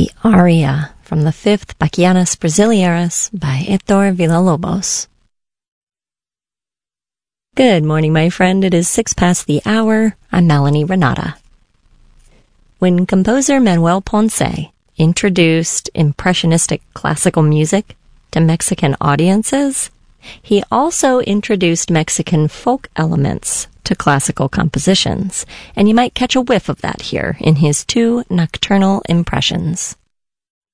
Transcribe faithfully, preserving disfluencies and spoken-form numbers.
the aria from the fifth Bachianas Brasileiras by Heitor Villa-Lobos. Good morning, my friend. It is six past the hour. I'm Melanie Renata. When composer Manuel Ponce introduced impressionistic classical music to Mexican audiences, he also introduced Mexican folk elements to classical compositions, and you might catch a whiff of that here in his two nocturnal impressions.